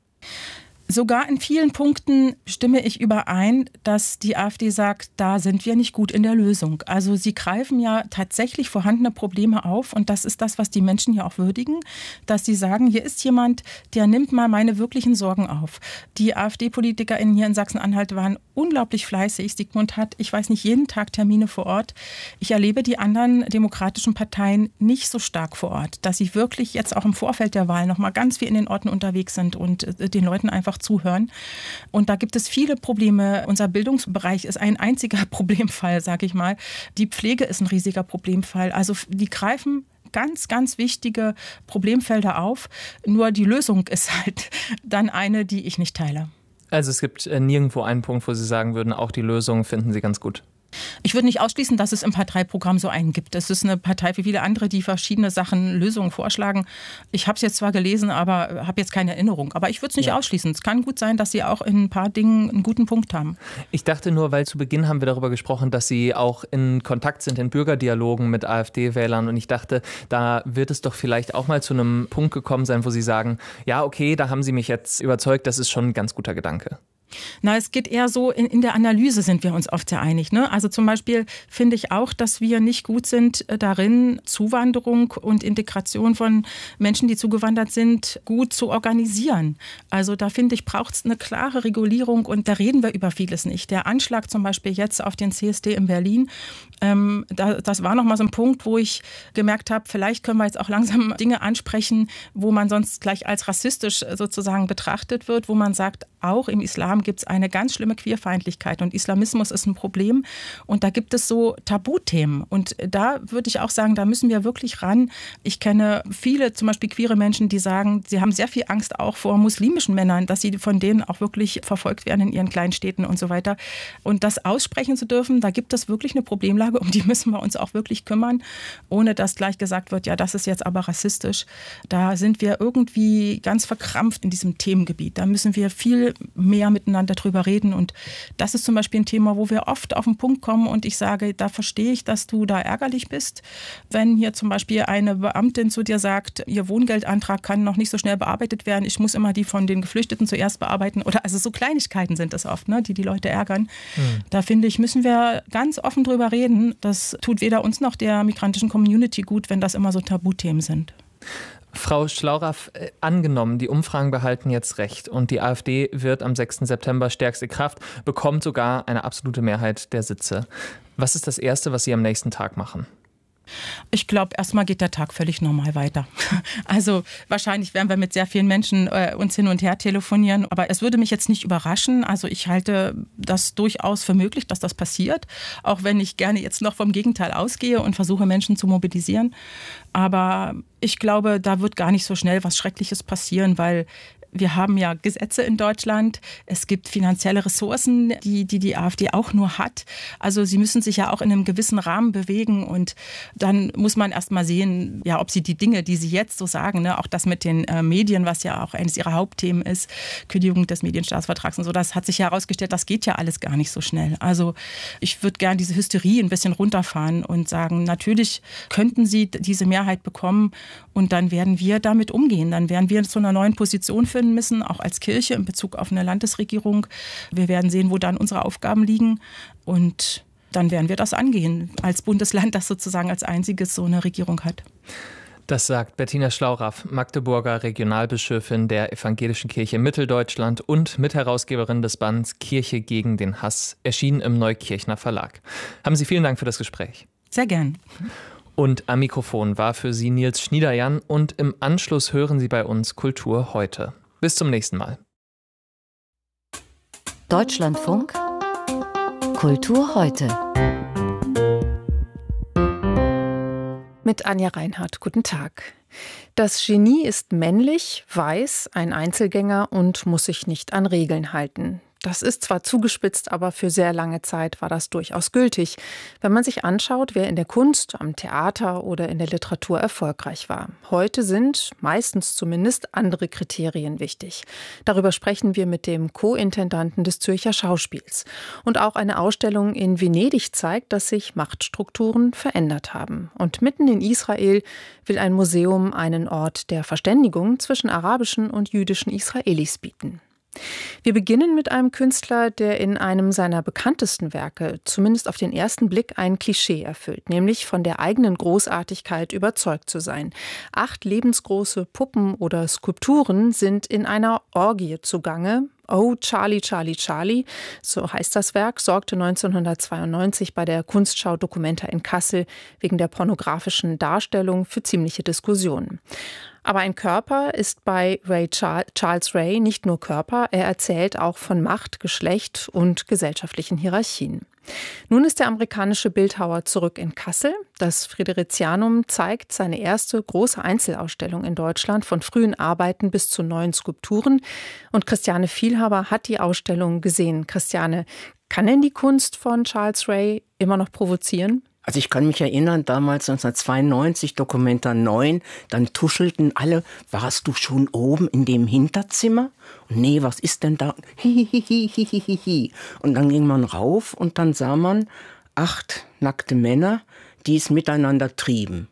Sogar in vielen Punkten stimme ich überein, dass die AfD sagt, da sind wir nicht gut in der Lösung. Also sie greifen ja tatsächlich vorhandene Probleme auf und das ist das, was die Menschen hier auch würdigen, dass sie sagen, hier ist jemand, der nimmt mal meine wirklichen Sorgen auf. Die AfD-PolitikerInnen hier in Sachsen-Anhalt waren unglaublich fleißig. Sigmund hat, ich weiß nicht, jeden Tag Termine vor Ort. Ich erlebe die anderen demokratischen Parteien nicht so stark vor Ort, dass sie wirklich jetzt auch im Vorfeld der Wahl noch mal ganz viel in den Orten unterwegs sind und den Leuten einfach zuhören. Und da gibt es viele Probleme. Unser Bildungsbereich ist ein einziger Problemfall, sage ich mal. Die Pflege ist ein riesiger Problemfall. Also die greifen ganz, ganz wichtige Problemfelder auf. Nur die Lösung ist halt dann eine, die ich nicht teile. Also es gibt nirgendwo einen Punkt, wo Sie sagen würden, auch die Lösung finden Sie ganz gut. Ich würde nicht ausschließen, dass es im Parteiprogramm so einen gibt. Es ist eine Partei wie viele andere, die verschiedene Sachen, Lösungen vorschlagen. Ich habe es jetzt zwar gelesen, aber habe jetzt keine Erinnerung. Aber ich würde es nicht ja. ausschließen. Es kann gut sein, dass Sie auch in ein paar Dingen einen guten Punkt haben. Ich dachte nur, weil zu Beginn haben wir darüber gesprochen, dass Sie auch in Kontakt sind in Bürgerdialogen mit AfD-Wählern. Und ich dachte, da wird es doch vielleicht auch mal zu einem Punkt gekommen sein, wo Sie sagen, ja, okay, da haben Sie mich jetzt überzeugt, das ist schon ein ganz guter Gedanke. Na, es geht eher so, in, in der Analyse sind wir uns oft sehr einig. Ne? Also zum Beispiel finde ich auch, dass wir nicht gut sind darin, Zuwanderung und Integration von Menschen, die zugewandert sind, gut zu organisieren. Also da finde ich, braucht es eine klare Regulierung und da reden wir über vieles nicht. Der Anschlag zum Beispiel jetzt auf den C S D in Berlin, ähm, da, das war nochmal so ein Punkt, wo ich gemerkt habe, vielleicht können wir jetzt auch langsam Dinge ansprechen, wo man sonst gleich als rassistisch sozusagen betrachtet wird, wo man sagt, auch im Islam gibt es eine ganz schlimme Queerfeindlichkeit und Islamismus ist ein Problem und da gibt es so Tabuthemen und da würde ich auch sagen, da müssen wir wirklich ran. Ich kenne viele, zum Beispiel queere Menschen, die sagen, sie haben sehr viel Angst auch vor muslimischen Männern, dass sie von denen auch wirklich verfolgt werden in ihren kleinen Städten und so weiter. Und das aussprechen zu dürfen, da gibt es wirklich eine Problemlage, um die müssen wir uns auch wirklich kümmern, ohne dass gleich gesagt wird, ja, das ist jetzt aber rassistisch. Da sind wir irgendwie ganz verkrampft in diesem Themengebiet. Da müssen wir viel mehr miteinander drüber reden und das ist zum Beispiel ein Thema, wo wir oft auf den Punkt kommen und ich sage, da verstehe ich, dass du da ärgerlich bist, wenn hier zum Beispiel eine Beamtin zu dir sagt, ihr Wohngeldantrag kann noch nicht so schnell bearbeitet werden, ich muss immer die von den Geflüchteten zuerst bearbeiten oder also so Kleinigkeiten sind das oft, ne, die die Leute ärgern. Mhm. Da finde ich, müssen wir ganz offen drüber reden. Das tut weder uns noch der migrantischen Community gut, wenn das immer so Tabuthemen sind. Frau Schlauraff, äh, angenommen, die Umfragen behalten jetzt recht und die AfD wird am sechsten September stärkste Kraft, bekommt sogar eine absolute Mehrheit der Sitze. Was ist das Erste, was Sie am nächsten Tag machen? Ich glaube, erstmal geht der Tag völlig normal weiter. Also wahrscheinlich werden wir mit sehr vielen Menschen äh, uns hin und her telefonieren. Aber es würde mich jetzt nicht überraschen. Also ich halte das durchaus für möglich, dass das passiert. Auch wenn ich gerne jetzt noch vom Gegenteil ausgehe und versuche, Menschen zu mobilisieren. Aber ich glaube, da wird gar nicht so schnell was Schreckliches passieren, weil Wir haben ja Gesetze in Deutschland. Es gibt finanzielle Ressourcen, die, die die AfD auch nur hat. Also sie müssen sich ja auch in einem gewissen Rahmen bewegen. Und dann muss man erst mal sehen, ja, ob sie die Dinge, die sie jetzt so sagen, ne, auch das mit den äh, Medien, was ja auch eines ihrer Hauptthemen ist, Kündigung des Medienstaatsvertrags und so, das hat sich ja herausgestellt, das geht ja alles gar nicht so schnell. Also ich würde gerne diese Hysterie ein bisschen runterfahren und sagen, natürlich könnten sie diese Mehrheit bekommen und dann werden wir damit umgehen. Dann werden wir zu einer neuen Position finden müssen, auch als Kirche in Bezug auf eine Landesregierung. Wir werden sehen, wo dann unsere Aufgaben liegen und dann werden wir das angehen als Bundesland, das sozusagen als einziges so eine Regierung hat. Das sagt Bettina Schlauraff, Magdeburger Regionalbischöfin der Evangelischen Kirche Mitteldeutschland und Mitherausgeberin des Bands Kirche gegen den Hass, erschienen im Neukirchner Verlag. Haben Sie vielen Dank für das Gespräch. Sehr gern. Und am Mikrofon war für Sie Nils Schniederjan und im Anschluss hören Sie bei uns Kultur heute. Bis zum nächsten Mal. Deutschlandfunk Kultur heute. Mit Anja Reinhardt. Guten Tag. Das Genie ist männlich, weiß, ein Einzelgänger und muss sich nicht an Regeln halten. Das ist zwar zugespitzt, aber für sehr lange Zeit war das durchaus gültig, wenn man sich anschaut, wer in der Kunst, am Theater oder in der Literatur erfolgreich war. Heute sind, meistens zumindest, andere Kriterien wichtig. Darüber sprechen wir mit dem Co-Intendanten des Zürcher Schauspiels. Und auch eine Ausstellung in Venedig zeigt, dass sich Machtstrukturen verändert haben. Und mitten in Israel will ein Museum einen Ort der Verständigung zwischen arabischen und jüdischen Israelis bieten. Wir beginnen mit einem Künstler, der in einem seiner bekanntesten Werke zumindest auf den ersten Blick ein Klischee erfüllt, nämlich von der eigenen Großartigkeit überzeugt zu sein. Acht lebensgroße Puppen oder Skulpturen sind in einer Orgie zugange. Oh, Charlie, Charlie, Charlie, so heißt das Werk, sorgte neunzehnhundertzweiundneunzig bei der Kunstschau Documenta in Kassel wegen der pornografischen Darstellung für ziemliche Diskussionen. Aber ein Körper ist bei Ray Char- Charles Ray nicht nur Körper, er erzählt auch von Macht, Geschlecht und gesellschaftlichen Hierarchien. Nun ist der amerikanische Bildhauer zurück in Kassel. Das Friderizianum zeigt seine erste große Einzelausstellung in Deutschland, von frühen Arbeiten bis zu neuen Skulpturen. Und Christiane Vielhaber hat die Ausstellung gesehen. Christiane, kann denn die Kunst von Charles Ray immer noch provozieren? Also ich kann mich erinnern, damals neunzehnhundertzweiundneunzig, Documenta neun, dann tuschelten alle, warst du schon oben in dem Hinterzimmer? Und nee, was ist denn da? Hihihihihihi. Und dann ging man rauf und dann sah man acht nackte Männer, die es miteinander trieben.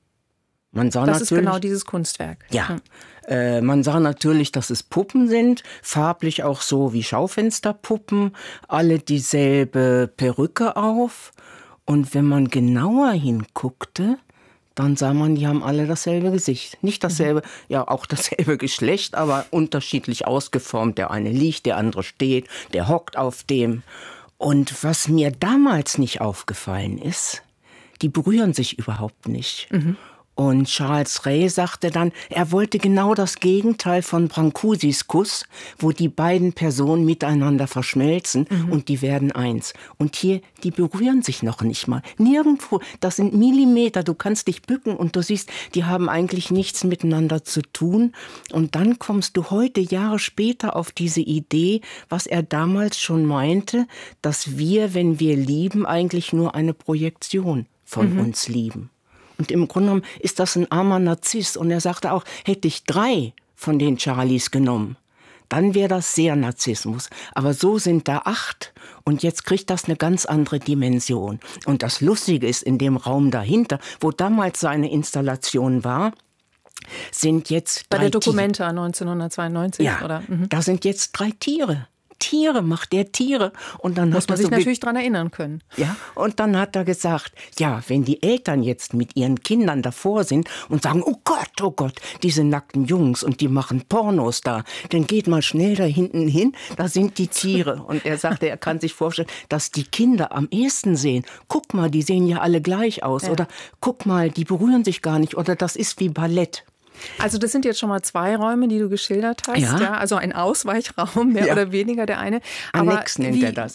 Man sah das natürlich, ist genau dieses Kunstwerk. Ja, hm. äh, man sah natürlich, dass es Puppen sind, farblich auch so wie Schaufensterpuppen, alle dieselbe Perücke auf. Und wenn man genauer hinguckte, dann sah man, die haben alle dasselbe Gesicht. Nicht dasselbe, mhm. ja auch dasselbe Geschlecht, aber unterschiedlich ausgeformt. Der eine liegt, der andere steht, der hockt auf dem. Und was mir damals nicht aufgefallen ist, die berühren sich überhaupt nicht. Mhm. Und Charles Ray sagte dann, er wollte genau das Gegenteil von Brancusis Kuss, wo die beiden Personen miteinander verschmelzen mhm. und die werden eins. Und hier, die berühren sich noch nicht mal. Nirgendwo, das sind Millimeter, du kannst dich bücken und du siehst, die haben eigentlich nichts miteinander zu tun. Und dann kommst du heute, Jahre später, auf diese Idee, was er damals schon meinte, dass wir, wenn wir lieben, eigentlich nur eine Projektion von mhm. uns lieben. Und im Grunde genommen ist das ein armer Narziss. Und er sagte auch, hätte ich drei von den Charlies genommen, dann wäre das sehr Narzissmus. Aber so sind da acht und jetzt kriegt das eine ganz andere Dimension. Und das Lustige ist, in dem Raum dahinter, wo damals seine Installation war, sind jetzt Bei drei der Documenta neunzehnhundertzweiundneunzig, ja, oder? Mhm. Da sind jetzt drei Tiere. Tiere, macht der Tiere. Und dann muss hat man er sich so natürlich dran erinnern können. Ja, und dann hat er gesagt, ja, wenn die Eltern jetzt mit ihren Kindern davor sind und sagen, oh Gott, oh Gott, diese nackten Jungs und die machen Pornos da, dann geht mal schnell da hinten hin, da sind die Tiere. Und er sagte, er kann sich vorstellen, dass die Kinder am ehesten sehen, guck mal, die sehen ja alle gleich aus. Ja. Oder guck mal, die berühren sich gar nicht. Oder das ist wie Ballett. Also das sind jetzt schon mal zwei Räume, die du geschildert hast. Ja. Ja, also ein Ausweichraum, mehr ja. oder weniger der eine. Annex nennt wie, er das.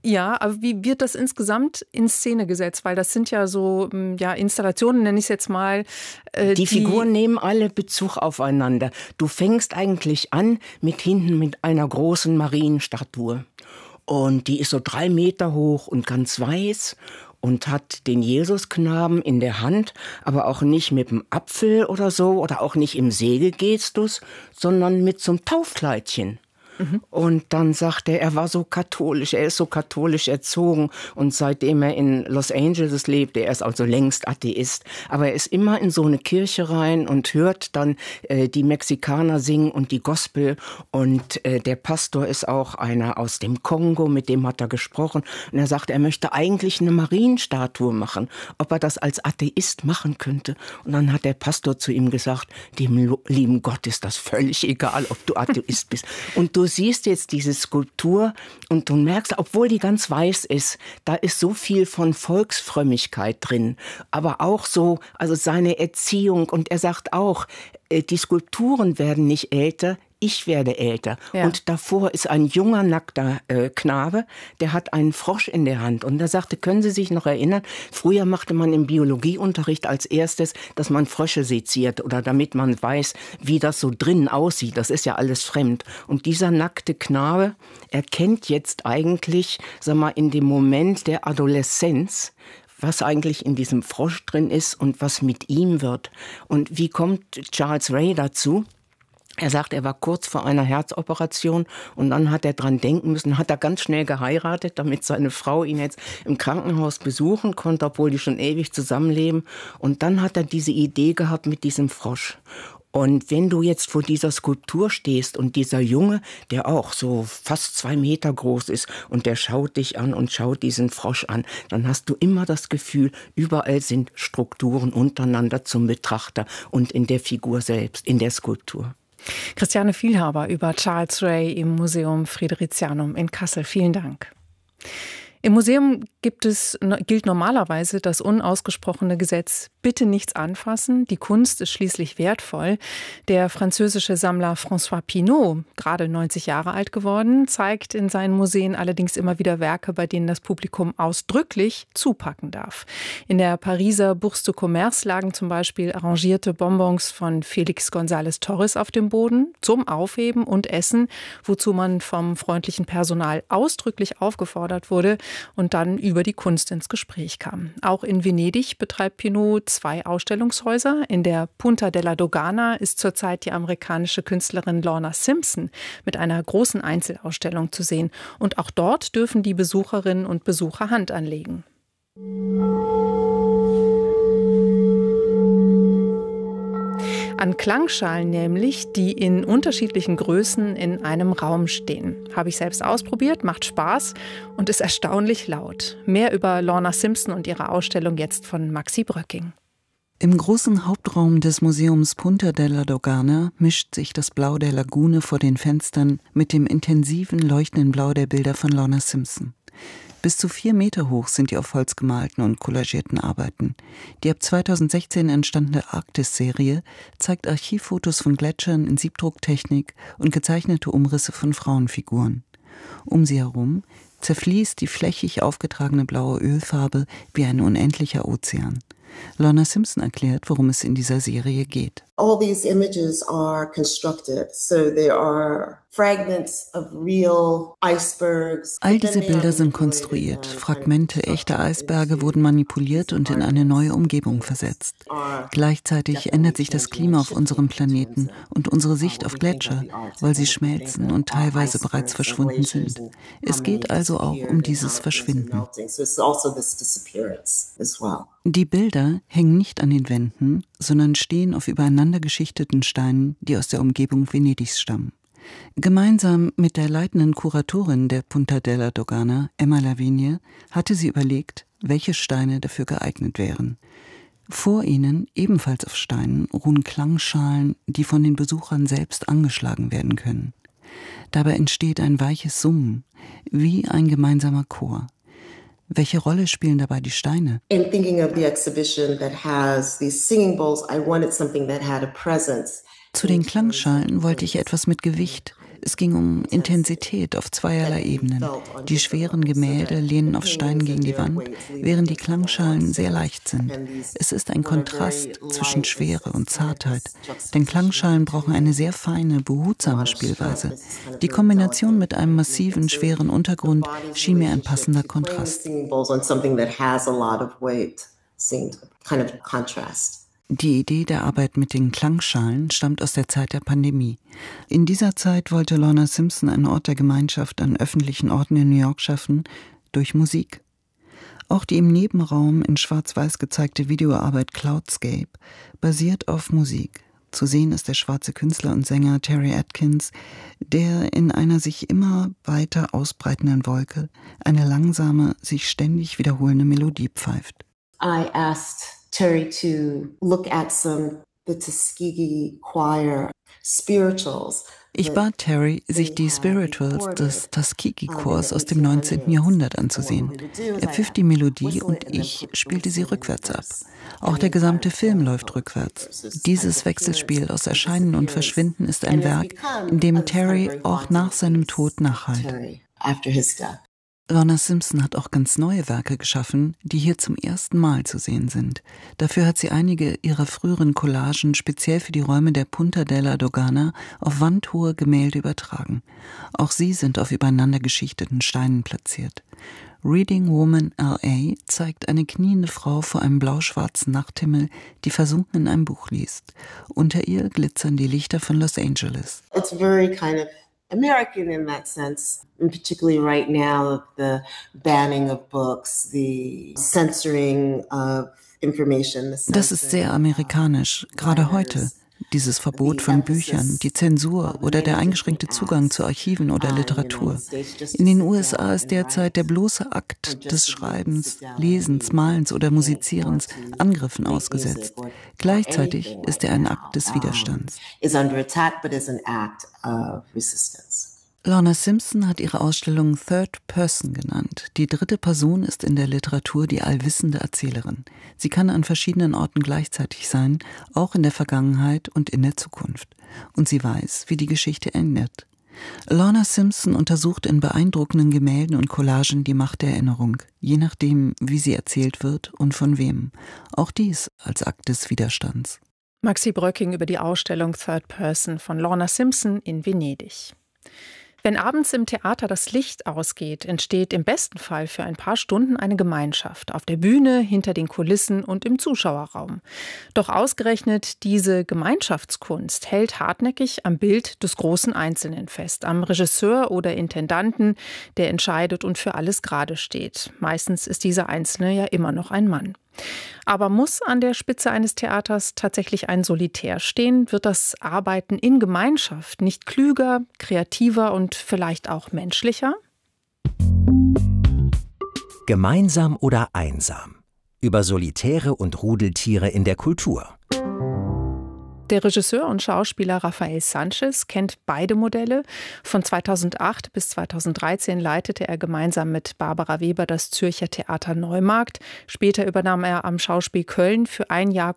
Ja, aber wie wird das insgesamt in Szene gesetzt? Weil das sind ja so ja, Installationen, nenne ich es jetzt mal. Äh, die, die Figuren nehmen alle Bezug aufeinander. Du fängst eigentlich an mit hinten mit einer großen Marienstatue. Und die ist so drei Meter hoch und ganz weiß und hat den Jesusknaben in der Hand, aber auch nicht mit dem Apfel oder so oder auch nicht im Segelgestus, sondern mit so einem Taufkleidchen. Mhm. Und dann sagt er, er war so katholisch, er ist so katholisch erzogen und seitdem er in Los Angeles lebt, er ist also längst Atheist, aber er ist immer in so eine Kirche rein und hört dann äh, die Mexikaner singen und die Gospel und äh, der Pastor ist auch einer aus dem Kongo, mit dem hat er gesprochen und er sagt, er möchte eigentlich eine Marienstatue machen, ob er das als Atheist machen könnte und dann hat der Pastor zu ihm gesagt, dem lieben Gott ist das völlig egal, ob du Atheist bist und du Du siehst jetzt diese Skulptur und du merkst, obwohl die ganz weiß ist, da ist so viel von Volksfrömmigkeit drin, aber auch so, also seine Erziehung und er sagt auch, die Skulpturen werden nicht älter, ich werde älter. Ja. Und davor ist ein junger, nackter äh, Knabe, der hat einen Frosch in der Hand. Und er sagte, können Sie sich noch erinnern, früher machte man im Biologieunterricht als erstes, dass man Frösche seziert oder damit man weiß, wie das so drinnen aussieht. Das ist ja alles fremd. Und dieser nackte Knabe erkennt jetzt eigentlich, sag mal, in dem Moment der Adoleszenz, was eigentlich in diesem Frosch drin ist und was mit ihm wird. Und wie kommt Charles Ray dazu? Er sagt, er war kurz vor einer Herzoperation und dann hat er dran denken müssen, hat er ganz schnell geheiratet, damit seine Frau ihn jetzt im Krankenhaus besuchen konnte, obwohl die schon ewig zusammenleben. Und dann hat er diese Idee gehabt mit diesem Frosch. Und wenn du jetzt vor dieser Skulptur stehst und dieser Junge, der auch so fast zwei Meter groß ist und der schaut dich an und schaut diesen Frosch an, dann hast du immer das Gefühl, überall sind Strukturen untereinander zum Betrachter und in der Figur selbst, in der Skulptur. Christiane Vielhaber über Charles Ray im Museum Fridericianum in Kassel. Vielen Dank. Im Museum gibt es, gilt normalerweise das unausgesprochene Gesetz, bitte nichts anfassen, die Kunst ist schließlich wertvoll. Der französische Sammler François Pinault, gerade neunzig Jahre alt geworden, zeigt in seinen Museen allerdings immer wieder Werke, bei denen das Publikum ausdrücklich zupacken darf. In der Pariser Bourse du Commerce lagen zum Beispiel arrangierte Bonbons von Félix González Torres auf dem Boden zum Aufheben und Essen, wozu man vom freundlichen Personal ausdrücklich aufgefordert wurde und dann über die Kunst ins Gespräch kam. Auch in Venedig betreibt Pinault zwei Ausstellungshäuser. In der Punta della Dogana ist zurzeit die amerikanische Künstlerin Lorna Simpson mit einer großen Einzelausstellung zu sehen. Und auch dort dürfen die Besucherinnen und Besucher Hand anlegen. An Klangschalen nämlich, die in unterschiedlichen Größen in einem Raum stehen. Habe ich selbst ausprobiert, macht Spaß und ist erstaunlich laut. Mehr über Lorna Simpson und ihre Ausstellung jetzt von Maxi Bröcking. Im großen Hauptraum des Museums Punta della Dogana mischt sich das Blau der Lagune vor den Fenstern mit dem intensiven, leuchtenden Blau der Bilder von Lorna Simpson. Bis zu vier Meter hoch sind die auf Holz gemalten und collagierten Arbeiten. Die ab zweitausendsechzehn entstandene Arktis-Serie zeigt Archivfotos von Gletschern in Siebdrucktechnik und gezeichnete Umrisse von Frauenfiguren. Um sie herum zerfließt die flächig aufgetragene blaue Ölfarbe wie ein unendlicher Ozean. Lorna Simpson erklärt, worum es in dieser Serie geht. All these images are constructed, so there are fragments of real icebergs. All diese Bilder sind konstruiert. Fragmente echter Eisberge wurden manipuliert und in eine neue Umgebung versetzt. Gleichzeitig ändert sich das Klima auf unserem Planeten und unsere Sicht auf Gletscher, weil sie schmelzen und teilweise bereits verschwunden sind. Es geht also auch um dieses Verschwinden. Die Bilder hängen nicht an den Wänden, sondern stehen auf übereinander geschichteten Steinen, die aus der Umgebung Venedigs stammen. Gemeinsam mit der leitenden Kuratorin der Punta della Dogana, Emma Lavigne, hatte sie überlegt, welche Steine dafür geeignet wären. Vor ihnen, ebenfalls auf Steinen, ruhen Klangschalen, die von den Besuchern selbst angeschlagen werden können. Dabei entsteht ein weiches Summen, wie ein gemeinsamer Chor. Welche Rolle spielen dabei die Steine? In thinking of the exhibition that has these singing bowls, I wanted something that had a presence. Zu den Klangschalen wollte ich etwas mit Gewicht. Es ging um Intensität auf zweierlei Ebenen. Die schweren Gemälde lehnen auf Steinen gegen die Wand, während die Klangschalen sehr leicht sind. Es ist ein Kontrast zwischen Schwere und Zartheit, denn Klangschalen brauchen eine sehr feine, behutsame Spielweise. Die Kombination mit einem massiven, schweren Untergrund schien mir ein passender Kontrast. Die Idee der Arbeit mit den Klangschalen stammt aus der Zeit der Pandemie. In dieser Zeit wollte Lorna Simpson einen Ort der Gemeinschaft an öffentlichen Orten in New York schaffen, durch Musik. Auch die im Nebenraum in Schwarz-Weiß gezeigte Videoarbeit Cloudscape basiert auf Musik. Zu sehen ist der schwarze Künstler und Sänger Terry Atkins, der in einer sich immer weiter ausbreitenden Wolke eine langsame, sich ständig wiederholende Melodie pfeift. I asked Terry to look at some the Tuskegee Choir spirituals. Ich bat Terry, sich die Spirituals des Tuskegee-Chors aus dem neunzehnten Jahrhundert anzusehen. Er pfiff die Melodie und ich spielte sie rückwärts ab. Auch der gesamte Film läuft rückwärts. Dieses Wechselspiel aus Erscheinen und Verschwinden ist ein Werk, in dem Terry auch nach seinem Tod nachhallt. Lorna Simpson hat auch ganz neue Werke geschaffen, die hier zum ersten Mal zu sehen sind. Dafür hat sie einige ihrer früheren Collagen speziell für die Räume der Punta della Dogana auf wandhohe Gemälde übertragen. Auch sie sind auf übereinander geschichteten Steinen platziert. Reading Woman L A zeigt eine kniende Frau vor einem blau-schwarzen Nachthimmel, die versunken in einem Buch liest. Unter ihr glitzern die Lichter von Los Angeles. It's very kind of American in that sense, and particularly right now, the banning of books, the censoring of information. Das ist sehr amerikanisch, gerade heute. Dieses Verbot von Büchern, die Zensur oder der eingeschränkte Zugang zu Archiven oder Literatur. In den U S A ist derzeit der bloße Akt des Schreibens, Lesens, Malens oder Musizierens Angriffen ausgesetzt. Gleichzeitig ist er ein Akt des Widerstands. Lorna Simpson hat ihre Ausstellung Third Person genannt. Die dritte Person ist in der Literatur die allwissende Erzählerin. Sie kann an verschiedenen Orten gleichzeitig sein, auch in der Vergangenheit und in der Zukunft. Und sie weiß, wie die Geschichte endet. Lorna Simpson untersucht in beeindruckenden Gemälden und Collagen die Macht der Erinnerung, je nachdem, wie sie erzählt wird und von wem. Auch dies als Akt des Widerstands. Maxi Bröcking über die Ausstellung Third Person von Lorna Simpson in Venedig. Wenn abends im Theater das Licht ausgeht, entsteht im besten Fall für ein paar Stunden eine Gemeinschaft auf der Bühne, hinter den Kulissen und im Zuschauerraum. Doch ausgerechnet diese Gemeinschaftskunst hält hartnäckig am Bild des großen Einzelnen fest, am Regisseur oder Intendanten, der entscheidet und für alles gerade steht. Meistens ist dieser Einzelne ja immer noch ein Mann. Aber muss an der Spitze eines Theaters tatsächlich ein Solitär stehen? Wird das Arbeiten in Gemeinschaft nicht klüger, kreativer und vielleicht auch menschlicher? Gemeinsam oder einsam? Über Solitäre und Rudeltiere in der Kultur. Der Regisseur und Schauspieler Rafael Sanchez kennt beide Modelle. Von zweitausendacht bis zweitausenddreizehn leitete er gemeinsam mit Barbara Weber das Zürcher Theater Neumarkt. Später übernahm er am Schauspiel Köln für ein Jahr